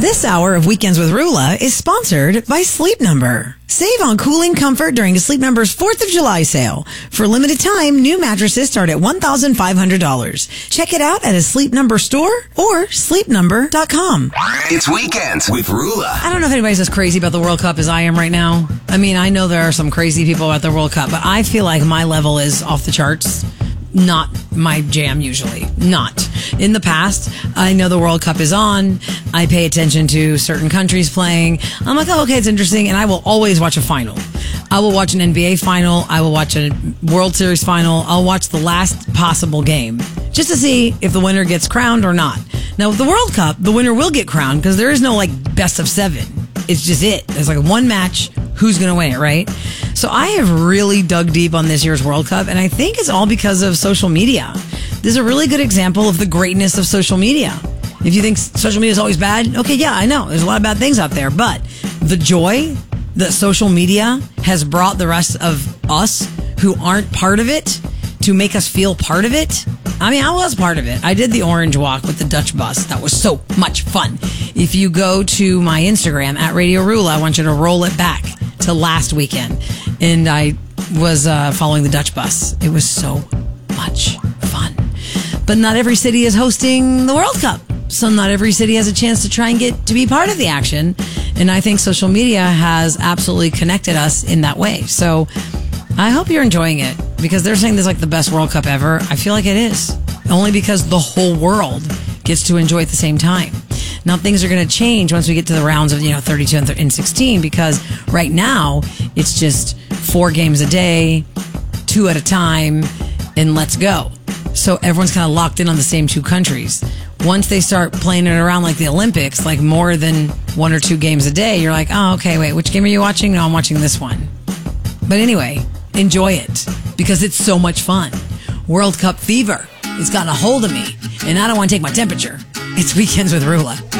This hour of Weekends with Rula is sponsored by Sleep Number. Save on cooling comfort during Sleep Number's 4th of July sale. For a limited time, new mattresses start at $1,500. Check it out at a Sleep Number store or sleepnumber.com. It's Weekends with Rula. I don't know if anybody's as crazy about the World Cup as I am right now. I mean, I know there are some crazy people about the World Cup, but I feel like my level is off the charts. Not my jam usually. Not. In the past, I know the World Cup is on. I pay attention to certain countries playing. I'm like, oh, okay, it's interesting. And I will always watch a final. I will watch an NBA final. I will watch a World Series final. I'll watch the last possible game just to see if the winner gets crowned or not. Now, with the World Cup, the winner will get crowned because there is no like best of 7. It's just it. There's like one match. Who's going to win it, right? So I have really dug deep on this year's World Cup, and I think it's all because of social media. This is a really good example of the greatness of social media. If you think social media is always bad, okay, yeah, I know. There's a lot of bad things out there, but the joy that social media has brought the rest of us who aren't part of it to make us feel part of it. I mean, I was part of it. I did the Orange Walk with the Dutch bus. That was so much fun. If you go to my Instagram at Radio Rula, I want you to roll it back to last weekend. And I was following the Dutch bus. It was so much fun. But not every city is hosting the World Cup. So not every city has a chance to try and get to be part of the action. And I think social media has absolutely connected us in that way. So I hope you're enjoying it because they're saying this is like the best World Cup ever. I feel like it is. Only because the whole world gets to enjoy at the same time. Now, things are going to change once we get to the rounds of, 32 and 16, because right now it's just 4 games a day, 2 at a time, and let's go. So everyone's kind of locked in on the same 2 countries. Once they start playing it around like the Olympics, like more than 1 or 2 games a day, you're like, oh, okay, wait, which game are you watching? No, I'm watching this one. But anyway, enjoy it because it's so much fun. World Cup fever has gotten a hold of me, and I don't want to take my temperature. It's Weekends with Rula.